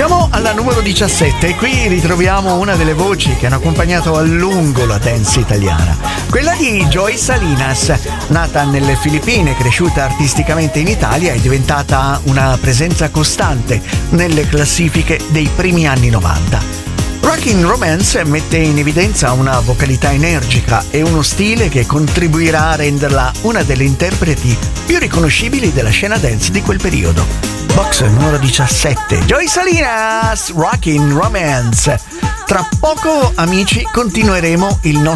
Siamo alla numero 17 e qui ritroviamo una delle voci che hanno accompagnato a lungo la dance italiana, quella di Joy Salinas. Nata nelle Filippine, cresciuta artisticamente in Italia, è diventata una presenza costante nelle classifiche dei primi anni 90. Rockin' Romance mette in evidenza una vocalità energica e uno stile che contribuirà a renderla una delle interpreti più riconoscibili della scena dance di quel periodo. Box numero 17, Joy Salinas, Rockin' Romance. Tra poco, amici, continueremo il nostro